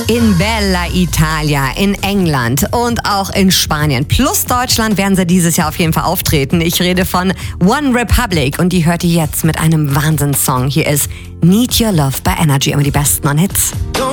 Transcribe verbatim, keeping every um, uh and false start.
In Bella Italia, in England und auch in Spanien plus Deutschland werden sie dieses Jahr auf jeden Fall auftreten. Ich rede von One Republic und die hört ihr jetzt mit einem Wahnsinnssong. Hier ist Need Your Love bei Energy, immer die besten on Hits.